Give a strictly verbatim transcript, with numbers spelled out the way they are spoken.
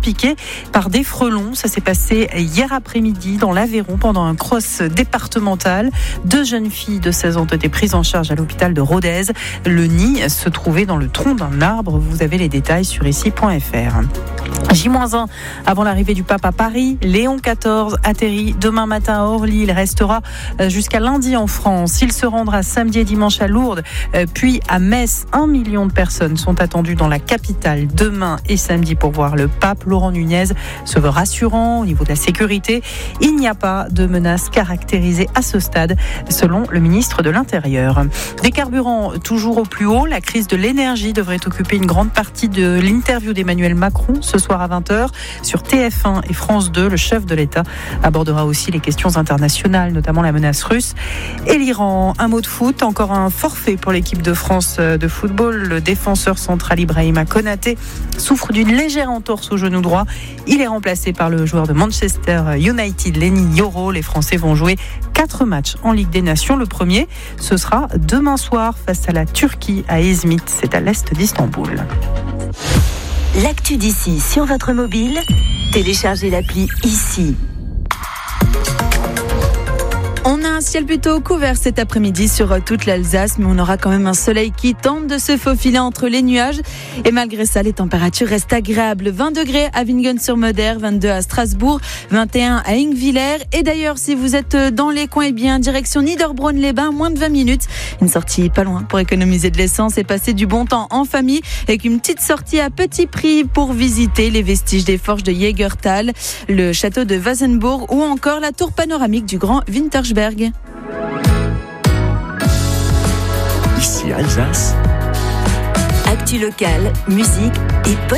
piqués par des frelons. Ça s'est passé hier après-midi dans l'Aveyron pendant un cross départemental. Deux jeunes filles de seize ans ont été prises en charge à l'hôpital de Rodez. Le nid se trouvait dans le tronc d'un arbre. Vous avez les détails sur ici point f r. J moins un avant l'arrivée du pape à Paris. Léon quatorze atterrit demain matin à Orly. Il restera jusqu'à lundi en France. Il se rendra samedi et dimanche à Lourdes, puis à Metz. Un million de personnes sont attendues dans la capitale demain et samedi pour voir le pape. Laurent Nunez se veut rassurant au niveau de la sécurité. Il n'y a pas de menace caractérisée à ce stade, selon le ministre de l'Intérieur. Des carburants toujours au plus haut. La crise de l'énergie devrait occuper une grande partie de l'interview d'Emmanuel Macron ce soir à vingt heures sur T F un et France deux. Le chef de l'État abordera aussi les questions internationales, notamment la menace russe et l'Iran. Un mot de foot, encore un forfait pour l'équipe de France de football. Le défenseur central Ibrahima Konaté souffre d'une légère entorse au genou droit. Il est remplacé par le joueur de Manchester United, Lenny Yoro. Les Français vont jouer quatre matchs en Ligue des Nations. Le premier, ce sera demain soir face à la Turquie à Izmit. C'est à l'est d'Istanbul. L'actu d'ici sur votre mobile, téléchargez l'appli ici. On a un ciel plutôt couvert cet après-midi sur toute l'Alsace, mais on aura quand même un soleil qui tente de se faufiler entre les nuages. Et malgré ça, les températures restent agréables. vingt degrés à Wingen-sur-Moder, vingt-deux à Strasbourg, vingt et un à Ingwiller. Et d'ailleurs, si vous êtes dans les coins, eh bien, direction Niederbronn-les-Bains, moins de vingt minutes. Une sortie pas loin pour économiser de l'essence et passer du bon temps en famille, avec une petite sortie à petit prix pour visiter les vestiges des forges de Jägertal, le château de Wasenburg ou encore la tour panoramique du Grand Winterberg. Ici Alsace. Actu locale, musique et